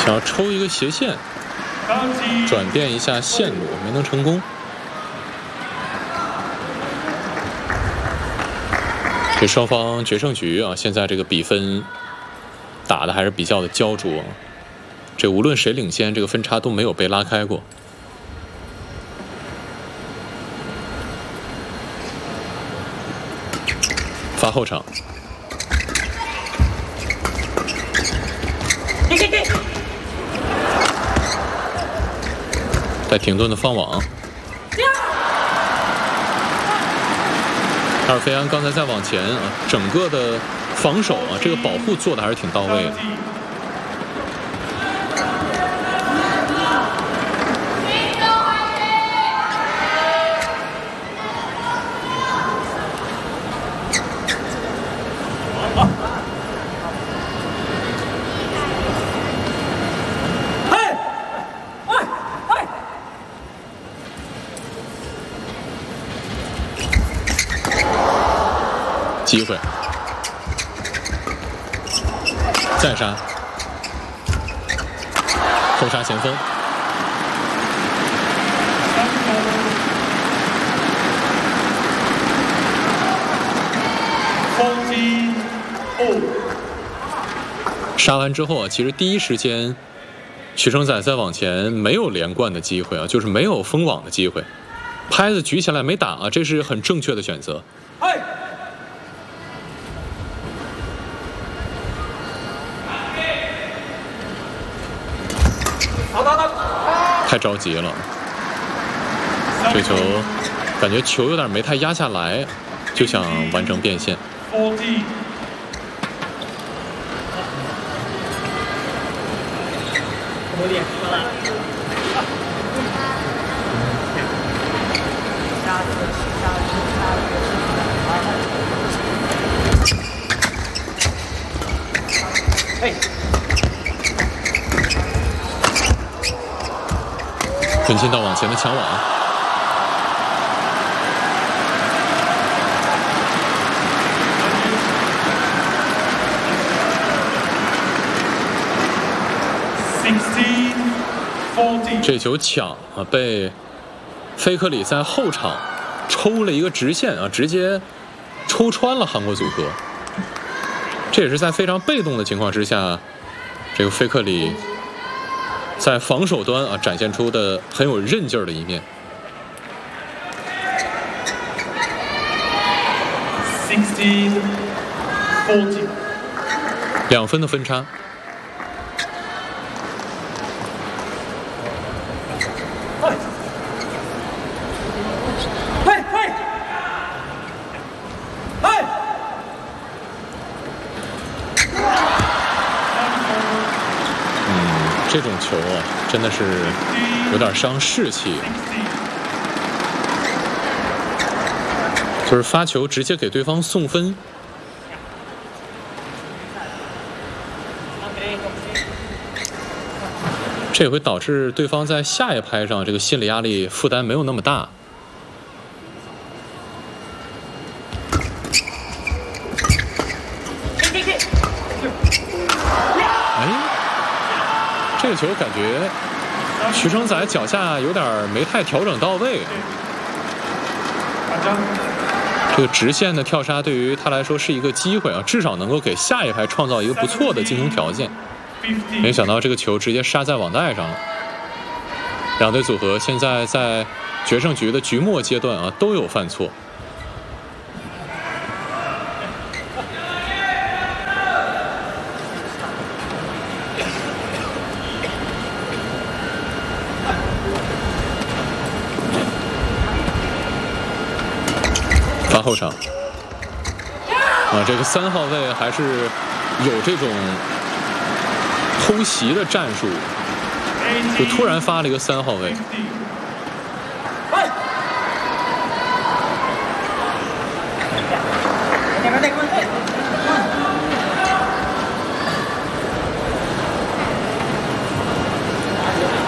想要抽一个斜线，转变一下线路，没能成功。这双方决胜局啊，现在这个比分打的还是比较的焦灼。这无论谁领先，这个分差都没有被拉开过。发后场。带停顿的放网。阿尔费安刚才在往前啊，整个的防守啊，这个保护做的还是挺到位的。机会，再杀，后杀前锋，杀完之后啊，其实第一时间，许成宰在往前没有连贯的机会啊，就是没有封网的机会，拍子举起来没打啊，这是很正确的选择。太着急了，这球感觉球有点没太压下来，就想完成变线。分心到往前的抢网，这球抢啊，被菲克里在后场抽了一个直线啊，直接抽穿了韩国组合。这也是在非常被动的情况之下，这个菲克里在防守端啊展现出的很有韧劲儿的一面。2分的分差。这种球啊，真的是有点伤士气。就是发球直接给对方送分，这也会导致对方在下一拍上这个心理压力负担没有那么大。这个球感觉许成宰脚下有点没太调整到位，这个直线的跳杀对于他来说是一个机会啊，至少能够给下一拍创造一个不错的进攻条件。没想到这个球直接杀在网带上了。两队组合现在在决胜局的局末阶段啊都有犯错。发后场啊，这个3号位还是有这种偷袭的战术，就突然发了一个3号位。